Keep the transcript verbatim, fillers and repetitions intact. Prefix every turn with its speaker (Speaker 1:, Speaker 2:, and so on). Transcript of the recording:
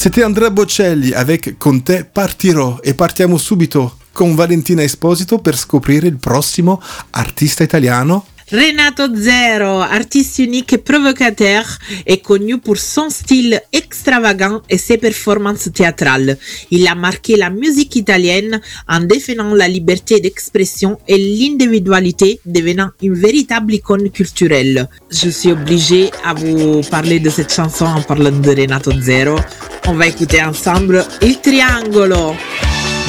Speaker 1: C'était Andrea Bocelli avec Con te partirò e partiamo subito con Valentina Esposito per scoprire il prossimo artista italiano.
Speaker 2: Renato Zero, artiste unique et provocateur, est connu pour son style extravagant et ses performances théâtrales. Il a marqué la musique italienne en défendant la liberté d'expression et l'individualité, devenant une véritable icône culturelle. Je suis obligée à vous parler de cette chanson en parlant de Renato Zero. On va écouter ensemble Il Triangolo.